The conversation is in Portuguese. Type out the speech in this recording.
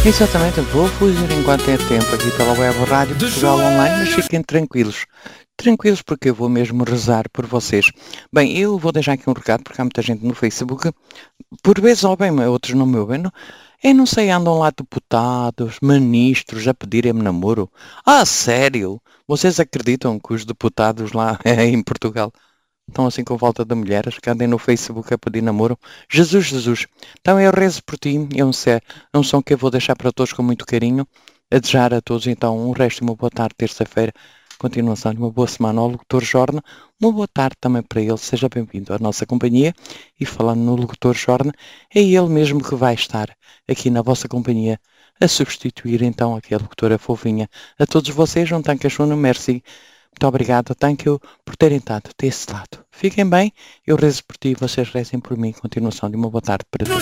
Exatamente, vou fugir enquanto é tempo aqui pela web Rádio Portugal Online, mas fiquem tranquilos. Tranquilos porque eu vou mesmo rezar por vocês. Bem, eu vou deixar aqui um recado porque há muita gente no Facebook, por vezes ouvem, mas outros não me ouvem. Eu não sei, andam lá deputados, ministros a pedirem-me namoro. Ah, sério? Vocês acreditam que os deputados lá em Portugal estão assim com volta de mulheres que andem no Facebook a pedir namoro? Jesus, Jesus. Então eu rezo por ti, é um som que eu vou deixar para todos com muito carinho, a desejar a todos então um resto de uma boa tarde, terça-feira, continuação de uma boa semana ao Locutor Jorna, uma boa tarde também para ele, seja bem-vindo à nossa companhia, e falando no Locutor Jorna, é ele mesmo que vai estar aqui na vossa companhia a substituir então aquela locutora fofinha. A todos vocês, um tanque a merci. Muito obrigado, thank you, por terem estado desse lado. Fiquem bem, eu rezo por ti e vocês rezem por mim. Continuação de uma boa tarde para todos.